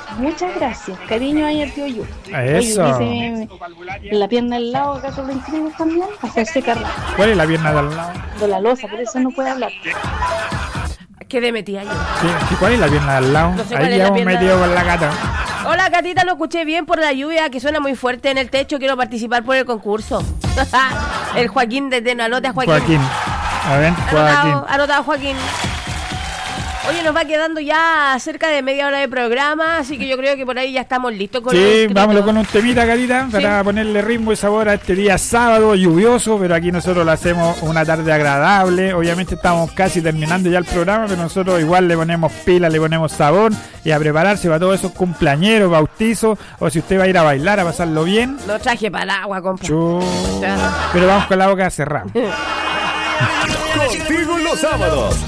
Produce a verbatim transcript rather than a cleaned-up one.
Muchas gracias. Cariño ahí al tío Yu. Eso. Oye, dice la pierna al lado, ¿acaso lo inscribes también? Hacerse cargar. ¿Cuál es la pierna de al lado? De la losa, por eso no puede hablar. Quedé metida yo. Sí, ¿cuál es la pierna de al lado? No sé Ahí ya hemos metido con la gata. Hola, Catita, lo escuché bien por la lluvia que suena muy fuerte en el techo. Quiero participar por el concurso. El Joaquín de Tenalote, Joaquín. Joaquín. A ver, Joaquín. Anotado, anotado, Joaquín. Oye, nos va quedando ya cerca de media hora de programa, así que yo creo que por ahí ya estamos listos con Sí, los vámonos con un temita, Carita, ¿Sí? para ponerle ritmo y sabor a este día sábado lluvioso, pero aquí nosotros lo hacemos una tarde agradable. Obviamente estamos casi terminando ya el programa, pero nosotros igual le ponemos pila, le ponemos sabor y a prepararse para todos esos cumpleañeros, bautizos, o si usted va a ir a bailar, a pasarlo bien. No traje para el agua, compa. Chu... Pero vamos con la boca cerrada. Contigo los sábados,